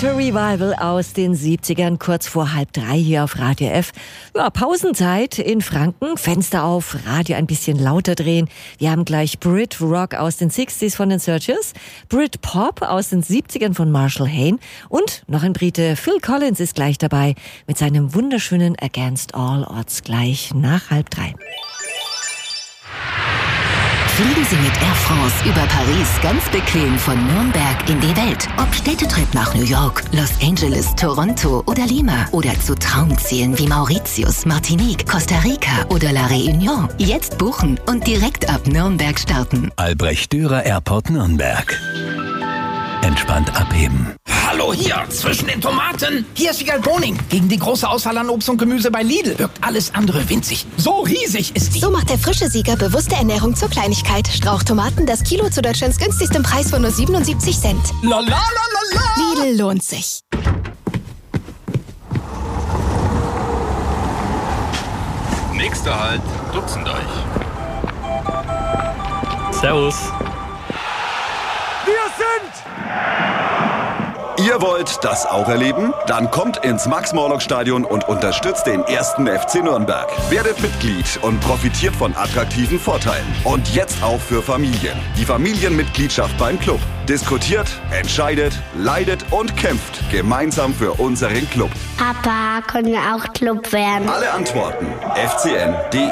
Winter Revival aus den 70ern, kurz vor 2:30 hier auf Radio F. Ja, Pausenzeit in Franken, Fenster auf, Radio ein bisschen lauter drehen. Wir haben gleich Brit Rock aus den 60s von den Searchers, Brit Pop aus den 70ern von Marshall Hayne und noch ein Brite, Phil Collins ist gleich dabei mit seinem wunderschönen Against All Odds gleich nach 2:30. Fliegen Sie mit Air France über Paris ganz bequem von Nürnberg in die Welt. Ob Städtetrip nach New York, Los Angeles, Toronto oder Lima. Oder zu Traumzielen wie Mauritius, Martinique, Costa Rica oder La Réunion. Jetzt buchen und direkt ab Nürnberg starten. Albrecht Dürer Airport Nürnberg. Entspannt abheben. Hallo hier, zwischen den Tomaten. Hier ist Wiegald Boning. Gegen die große Auswahl an Obst und Gemüse bei Lidl wirkt alles andere winzig. So riesig ist die. So macht der frische Sieger bewusste Ernährung zur Kleinigkeit. Strauchtomaten, das Kilo zu Deutschlands günstigsten Preis von nur 77 Cent. La la la la la. Lidl lohnt sich. Nächster Halt, Dutzendreich. Servus. Ihr wollt das auch erleben? Dann kommt ins Max-Morlock-Stadion und unterstützt den 1. FC Nürnberg. Werdet Mitglied und profitiert von attraktiven Vorteilen. Und jetzt auch für Familien. Die Familienmitgliedschaft beim Club. Diskutiert, entscheidet, leidet und kämpft gemeinsam für unseren Club. Papa, können wir auch Club werden? Alle Antworten fcn.de.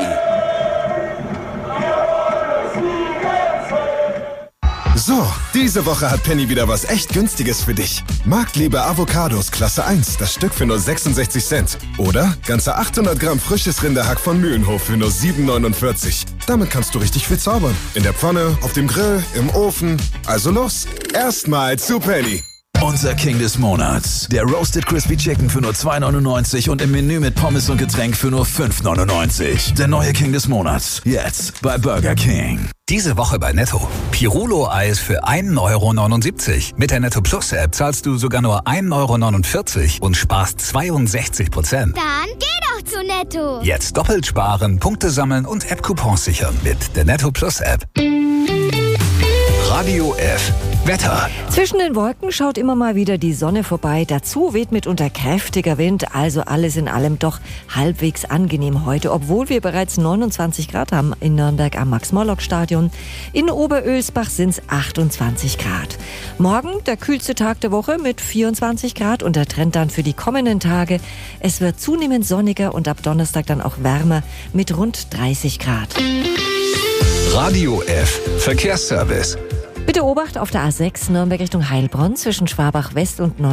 So, diese Woche hat Penny wieder was echt Günstiges für dich. Marktliebe Avocados Klasse 1, das Stück für nur 66 Cent. Oder ganze 800 Gramm frisches Rinderhack von Mühlenhof für nur 7,49. Damit kannst du richtig viel zaubern. In der Pfanne, auf dem Grill, im Ofen. Also los, erstmal zu Penny. Unser King des Monats. Der Roasted Crispy Chicken für nur 2,99 und im Menü mit Pommes und Getränk für nur 5,99. Der neue King des Monats. Jetzt bei Burger King. Diese Woche bei Netto. Pirulo-Eis für 1,79 €. Mit der Netto Plus App zahlst du sogar nur 1,49 € und sparst 62%. Dann geh doch zu Netto. Jetzt doppelt sparen, Punkte sammeln und App-Coupons sichern mit der Netto Plus App. Radio F. Wetter. Zwischen den Wolken schaut immer mal wieder die Sonne vorbei. Dazu weht mitunter kräftiger Wind, also alles in allem doch halbwegs angenehm heute, obwohl wir bereits 29 Grad haben in Nürnberg am Max-Morlock-Stadion. In Oberölsbach sind es 28 Grad. Morgen der kühlste Tag der Woche mit 24 Grad und der Trend dann für die kommenden Tage. Es wird zunehmend sonniger und ab Donnerstag dann auch wärmer mit rund 30 Grad. Radio F. Verkehrsservice. Bitte Obacht auf der A6 Nürnberg Richtung Heilbronn zwischen Schwabach West und Neu